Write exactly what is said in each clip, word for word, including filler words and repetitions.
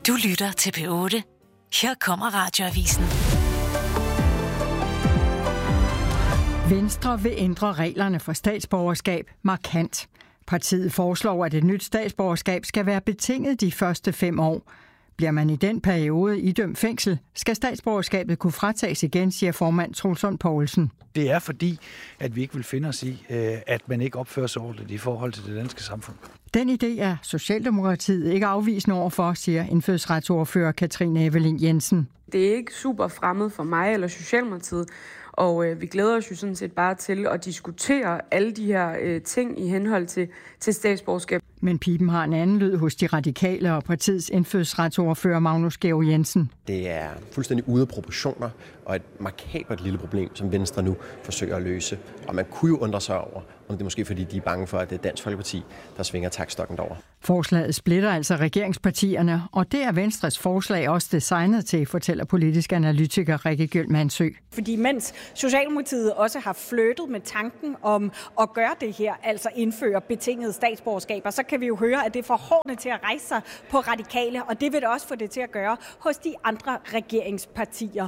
Du lytter til P otte. Her kommer Radioavisen. Venstre vil ændre reglerne for statsborgerskab markant. Partiet foreslår, at et nyt statsborgerskab skal være betinget de første fem år. Bliver man i den periode idømt fængsel, skal statsborgerskabet kunne fratages igen, siger formand Troels Lund Poulsen. Det er fordi, at vi ikke vil finde os i, at man ikke opfører sig ordentligt i forhold til det danske samfund. Den idé er Socialdemokratiet ikke afvisende overfor, siger indfødsretsordfører Katrine Evelyn Jensen. Det er ikke super fremmed for mig eller Socialdemokratiet, og øh, vi glæder os jo sådan set bare til at diskutere alle de her øh, ting i henhold til, til statsborgerskab. Men pipen har en anden lyd hos de radikale og partiets indfødsretsordfører Magnus Georg Jensen. Det er fuldstændig ude af proportioner og et markabert lille problem, som Venstre nu forsøger at løse. Og man kunne jo undre sig over, om det er måske fordi, de er bange for, at det er Dansk Folkeparti, der svinger taktstokken derover. Forslaget splitter altså regeringspartierne, og det er Venstres forslag også designet til, fortæller politisk analytiker Rikke Gjøl Mansø. Fordi mens Socialdemokratiet også har flyttet med tanken om at gøre det her, altså indføre betingede statsborgerskaber, så kan vi jo høre, at det får hårene til at rejse sig på radikale, og det vil det også få det til at gøre hos de andre regeringspartier.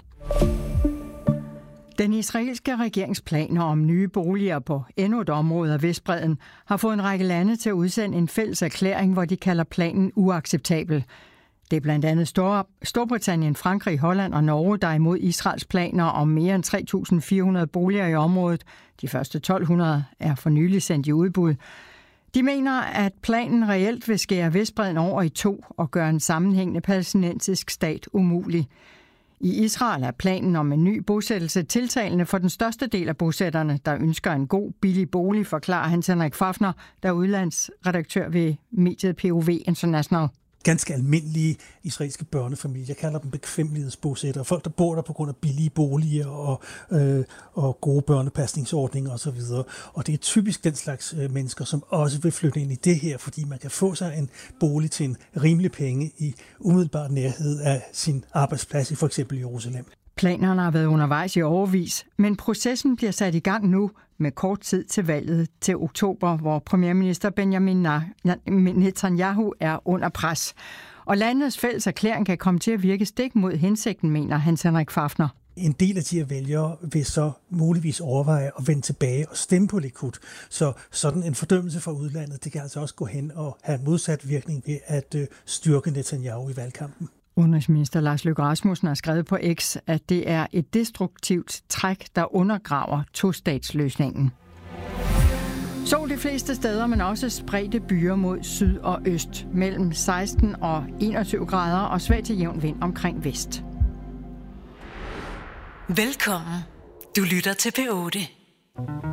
Den israelske regeringsplaner om nye boliger på endnu et område af Vestbredden har fået en række lande til at udsende en fælles erklæring, hvor de kalder planen uacceptabel. Det er blandt andet Stor- Storbritannien, Frankrig, Holland og Norge, der er imod Israels planer om mere end tre tusind fire hundrede boliger i området. De første tolv hundrede er for nylig sendt i udbud. De mener, at planen reelt vil skære Vestbredden over i to og gøre en sammenhængende palæstinensisk stat umulig. I Israel er planen om en ny bosættelse tiltalende for den største del af bosætterne, der ønsker en god, billig bolig, forklarer Hans Henrik Fafner, der er udlandsredaktør ved mediet P O V International. Ganske almindelige israelske børnefamilier, jeg kalder dem bekvemmelighedsbosættere, folk der bor der på grund af billige boliger og, øh, og gode børnepasningsordninger osv. Og det er typisk den slags øh, mennesker, som også vil flytte ind i det her, fordi man kan få sig en bolig til en rimelig penge i umiddelbar nærhed af sin arbejdsplads i for eksempel Jerusalem. Planerne har været undervejs i årevis, men processen bliver sat i gang nu med kort tid til valget til oktober, hvor premierminister Benjamin Netanyahu er under pres. Og landets fælles erklæring kan komme til at virke stik mod hensigten, mener Hans Henrik Fafner. En del af de her vælgere vil så muligvis overveje at vende tilbage og stemme på Likud. Så sådan en fordømmelse fra udlandet, det kan altså også gå hen og have en modsat virkning ved at styrke Netanyahu i valgkampen. Udenrigsminister Lars Løkke Rasmussen har skrevet på X, at det er et destruktivt træk, der undergraver tostatsløsningen. Sol de fleste steder, men også spredte byer mod syd og øst. Mellem seksten og enogtyve grader og svag til jævn vind omkring vest. Velkommen. Du lytter til P otte.